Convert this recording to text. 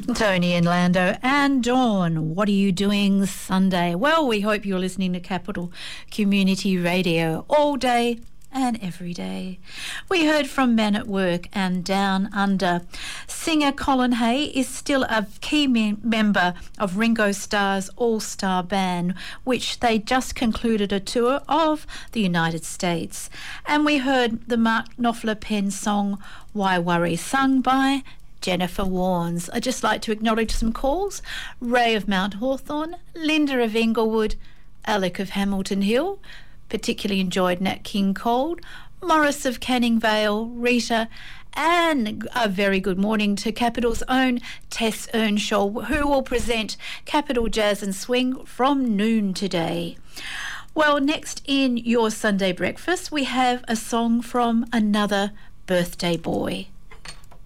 Tony and Lando and Dawn, what are you doing Sunday? Well, we hope you're listening to Capital Community Radio all day and every day. We heard from Men at Work and Down Under. Singer Colin Hay is still a key member of Ringo Starr's All-Star Band, which they just concluded a tour of the United States. And we heard the Mark Knopfler pen song Why Worry, sung by Jennifer Warnes. I'd just like to acknowledge some calls. Ray of Mount Hawthorn, Linda of Inglewood, Alec of Hamilton Hill, particularly enjoyed Nat King Cole, Morris of Canning Vale, Rita, and a very good morning to Capital's own Tess Earnshaw, who will present Capital Jazz and Swing from noon today. Well, next in your Sunday breakfast, we have a song from another birthday boy.